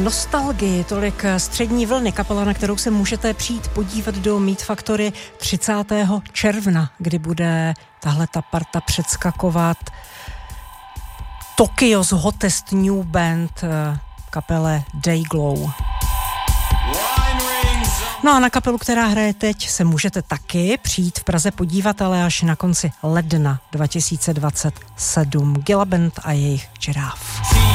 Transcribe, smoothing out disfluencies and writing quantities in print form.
Nostalgii, tolik Střední vlny, kapela, na kterou se můžete přijít podívat do Meat Factory 30. června, kdy bude tahle ta parta předskakovat Tokyo's Hottest New Band kapele Dayglow. No a na kapelu, která hraje teď, se můžete taky přijít v Praze podívat, ale až na konci ledna 2027. Gila Band a jejich Giraffe.